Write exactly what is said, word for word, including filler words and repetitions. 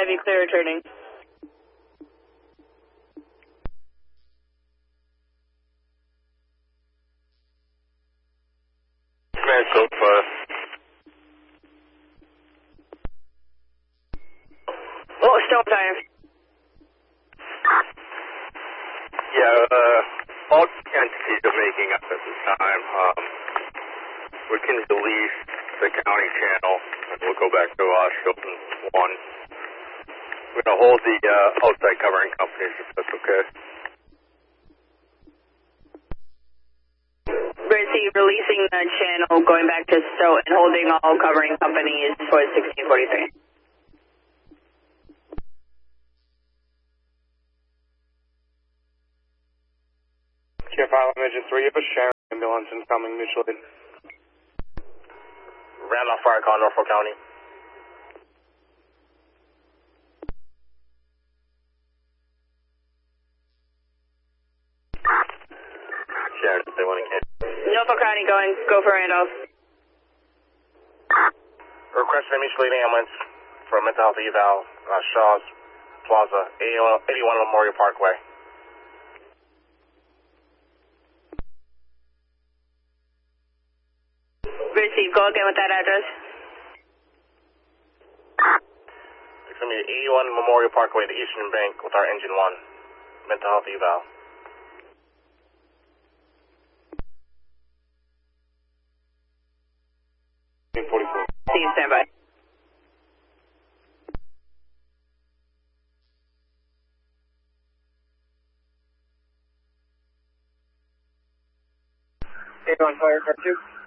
have you clear returning. Man, go fast. Oh, stop time. Yeah, uh, all entities are making up at this time. Um, we can release the county channel, and we'll go back to uh, Shilton one. We're going to hold the uh, outside covering companies, if that's okay. Brittany, releasing the channel, going back to Stowe, and holding all covering companies for sixteen forty-three. Care Pilot Engine three, you have a Sharon ambulance incoming mutually. Randolph Fire Call, Norfolk County. Sharon, they want to get. Norfolk County going, go for Randolph. Requesting a mutual aid ambulance for a mental health eval, uh, Shaw's Plaza, eighty-one Memorial Parkway. Receive, go again with that address. It's going to be eighty-one Memorial Parkway, the Eastern Bank, with our engine one. Mental health eval. forty-four. See you, stand by. eight one Fire Car two.